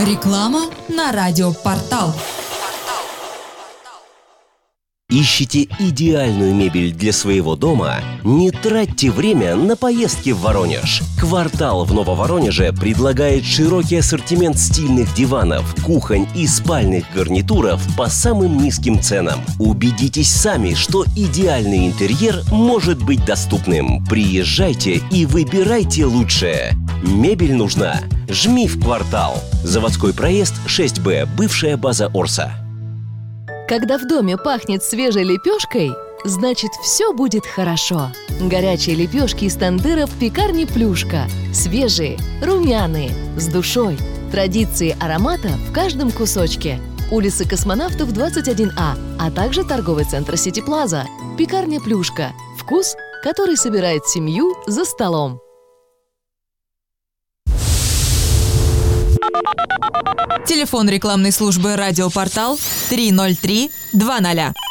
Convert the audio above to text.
Реклама на радиопортал. Ищете идеальную мебель для своего дома? Не тратьте время на поездки в Воронеж. «Квартал» в Нововоронеже предлагает широкий ассортимент стильных диванов, кухонь и спальных гарнитуров по самым низким ценам. Убедитесь сами, что идеальный интерьер может быть доступным. Приезжайте и выбирайте лучшее. Мебель нужна? Жми в «Квартал». Заводской проезд 6Б, бывшая база Орса. Когда в доме пахнет свежей лепешкой, значит, все будет хорошо. Горячие лепешки из тандыра в пекарне «Плюшка». Свежие, румяные, с душой. Традиции аромата в каждом кусочке. Улица Космонавтов, 21А, а также торговый центр «Сити Плаза». Пекарня «Плюшка». Вкус, который собирает семью за столом. Телефон рекламной службы «Радиопортал» 303 20.